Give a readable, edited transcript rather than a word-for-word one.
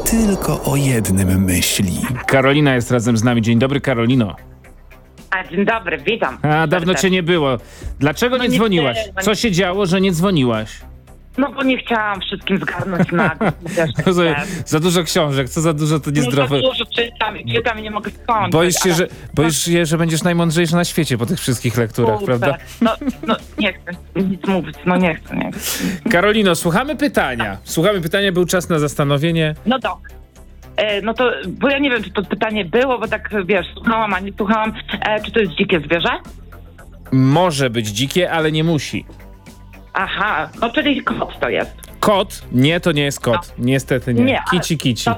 tylko o jednym myśli. Karolina jest razem z nami. Dzień dobry, Karolino. Dzień dobry, witam. Dawno cię nie było. Dlaczego nie dzwoniłaś? Co się działo, że nie dzwoniłaś? No bo nie chciałam wszystkim zgarnąć na Za dużo książek, co za dużo to niezdrowe. No za dużo czytam i nie mogę skończyć. Boisz się, że będziesz najmądrzejsza na świecie po tych wszystkich lekturach, prawda? No nie chcę nic mówić, nie chcę. Karolino, słuchamy pytania. Był czas na zastanowienie. No to, bo ja nie wiem, czy to pytanie było, bo tak, wiesz, słuchałam, a nie słuchałam. Czy to jest dzikie zwierzę? Może być dzikie, ale nie musi. Aha, no czyli kot to jest. Kot? Nie, to nie jest kot. Niestety nie. Nie, Kici.